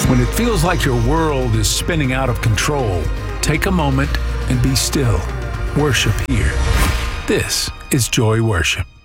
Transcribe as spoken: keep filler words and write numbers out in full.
When it feels like your world is spinning out of control, take a moment and be still. Worship here. This is Joy Worship.